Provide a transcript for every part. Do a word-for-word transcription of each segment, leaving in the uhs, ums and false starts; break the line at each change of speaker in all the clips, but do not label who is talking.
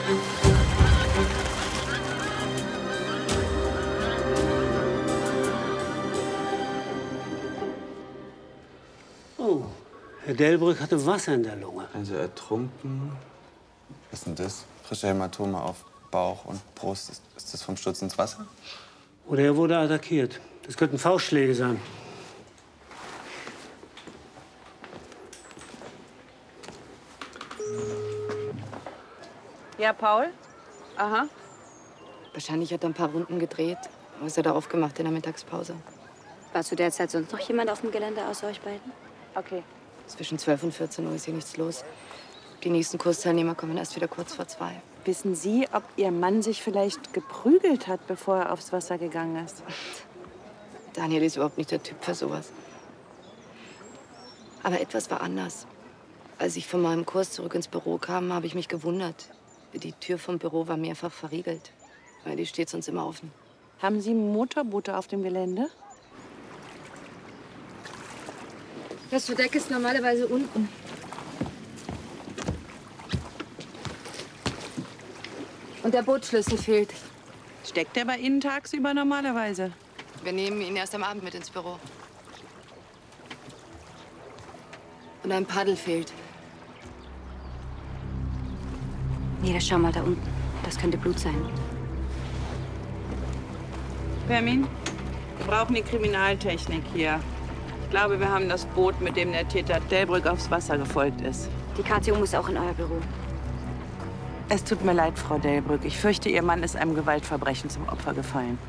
Oh, Herr Delbrück hatte Wasser in der Lunge.
Also ertrunken. Was ist denn das? Frische Hämatome auf Bauch und Brust. Ist, ist das vom Sturz ins Wasser?
Oder er wurde attackiert. Das könnten Faustschläge sein.
Ja, Paul? Aha.
Wahrscheinlich hat er ein paar Runden gedreht. Was hat er aufgemacht in der Mittagspause?
War zu der Zeit sonst noch jemand auf dem Gelände außer euch beiden?
Okay.
Zwischen zwölf und vierzehn Uhr ist hier nichts los. Die nächsten Kursteilnehmer kommen erst wieder kurz vor zwei.
Wissen Sie, ob Ihr Mann sich vielleicht geprügelt hat, bevor er aufs Wasser gegangen ist?
Daniel ist überhaupt nicht der Typ für sowas. Aber etwas war anders. Als ich von meinem Kurs zurück ins Büro kam, habe ich mich gewundert. Die Tür vom Büro war mehrfach verriegelt. Weil die steht sonst immer offen.
Haben Sie Motorboote auf dem Gelände?
Das Verdeck ist normalerweise unten. Und der Bootsschlüssel fehlt.
Steckt der bei Ihnen tagsüber normalerweise?
Wir nehmen ihn erst am Abend mit ins Büro. Und ein Paddel fehlt.
Nee, schau mal da unten. Das könnte Blut sein.
Permin, wir brauchen die Kriminaltechnik hier. Ich glaube, wir haben das Boot, mit dem der Täter Delbrück aufs Wasser gefolgt ist.
Die K T O muss auch in euer Büro.
Es tut mir leid, Frau Delbrück. Ich fürchte, Ihr Mann ist einem Gewaltverbrechen zum Opfer gefallen.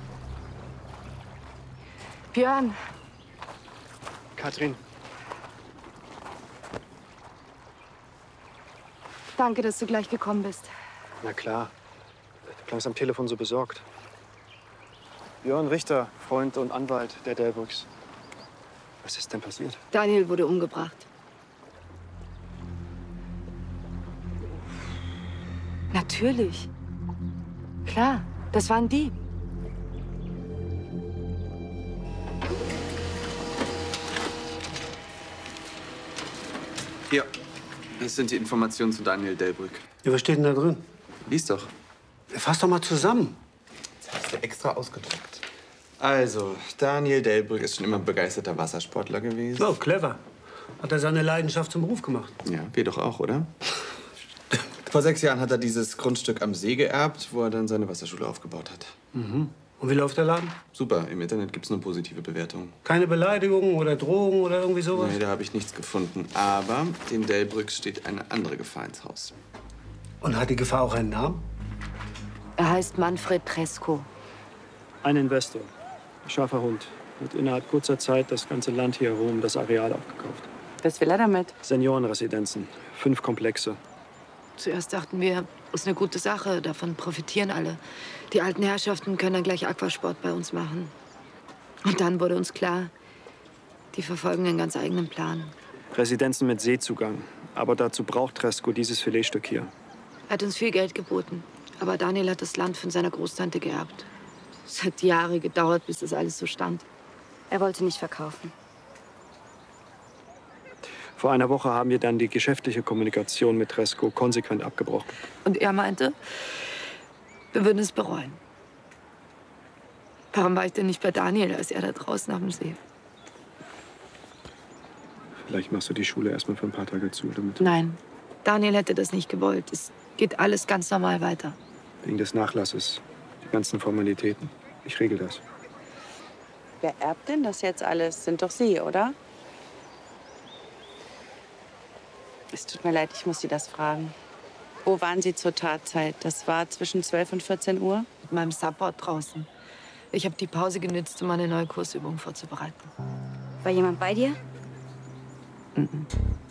Björn.
Katrin.
Danke, dass du gleich gekommen bist.
Na klar. Du klangst am Telefon so besorgt. Björn Richter, Freund und Anwalt der Delbrücks. Was ist denn passiert?
Daniel wurde umgebracht. Natürlich. Klar, das waren die.
Hier. Das sind die Informationen zu Daniel Delbrück.
Ja, was steht denn da drin?
Lies doch.
Fass doch mal zusammen.
Das hast du extra ausgedruckt. Also, Daniel Delbrück ist schon immer begeisterter Wassersportler gewesen.
Oh, clever. Hat er seine Leidenschaft zum Beruf gemacht.
Ja, wir doch auch, oder? Vor sechs Jahren hat er dieses Grundstück am See geerbt, wo er dann seine Wasserschule aufgebaut hat.
Mhm. Und wie läuft der Laden?
Super, im Internet gibt's nur positive Bewertungen.
Keine Beleidigungen oder Drohungen oder irgendwie sowas?
Nee, da habe ich nichts gefunden. Aber dem Delbrücks steht eine andere Gefahr ins Haus.
Und hat die Gefahr auch einen Namen?
Er heißt Manfred Tresco.
Ein Investor, scharfer Hund, hat innerhalb kurzer Zeit das ganze Land hier herum, das Areal aufgekauft.
Was will er damit?
Seniorenresidenzen, fünf Komplexe.
Zuerst dachten wir, das ist eine gute Sache, davon profitieren alle. Die alten Herrschaften können dann gleich Aquasport bei uns machen. Und dann wurde uns klar, die verfolgen einen ganz eigenen Plan.
Residenzen mit Seezugang. Aber dazu braucht Tresco dieses Filetstück hier.
Er hat uns viel Geld geboten. Aber Daniel hat das Land von seiner Großtante geerbt. Es hat Jahre gedauert, bis das alles so stand.
Er wollte nicht verkaufen.
Vor einer Woche haben wir dann die geschäftliche Kommunikation mit Tresco konsequent abgebrochen.
Und er meinte, wir würden es bereuen. Warum war ich denn nicht bei Daniel, als er da draußen am See?
Vielleicht machst du die Schule erstmal für ein paar Tage zu, damit...
Nein, Daniel hätte das nicht gewollt. Es geht alles ganz normal weiter.
Wegen des Nachlasses, die ganzen Formalitäten. Ich regel das.
Wer erbt denn das jetzt alles? Sind doch Sie, oder? Es tut mir leid, ich muss Sie das fragen. Wo waren Sie zur Tatzeit? Das war zwischen zwölf und vierzehn Uhr?
Mit meinem Subboard draußen. Ich habe die Pause genützt, um eine neue Kursübung vorzubereiten.
War jemand bei dir?
Mhm.